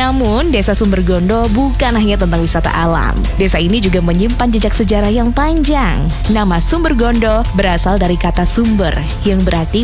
Namun, Desa Sumbergondo bukan hanya tentang wisata alam. Desa ini juga menyimpan jejak sejarah yang panjang. Nama Sumbergondo berasal dari kata sumber yang berarti